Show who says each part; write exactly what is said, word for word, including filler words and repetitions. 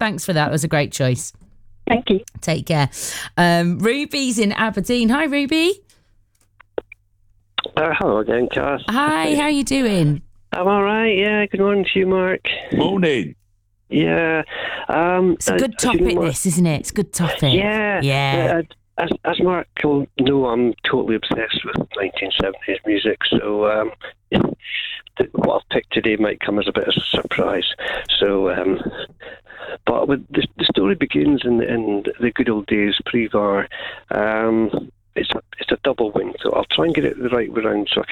Speaker 1: Thanks for that. It was a great choice.
Speaker 2: Thank you.
Speaker 1: Take care. Um, Ruby's in Aberdeen. Hi, Ruby.
Speaker 3: Uh, hello again, Cass.
Speaker 1: Hi, how are you doing?
Speaker 3: I'm all right, yeah. Good morning to you, Mark.
Speaker 4: Morning.
Speaker 3: Yeah. Um,
Speaker 1: It's a good
Speaker 3: as
Speaker 1: topic,
Speaker 3: you know, Mark-
Speaker 1: this, isn't it? It's a good topic.
Speaker 3: Yeah.
Speaker 1: Yeah.
Speaker 3: Uh, as, as Mark will know, I'm totally obsessed with nineteen seventies music, so um, the, what I've picked today might come as a bit of a surprise. So, um, but with the, the story begins in, in the good old days, pre-V A R. Um, it's a, it's a double wing, so I'll try and get it the right way round so I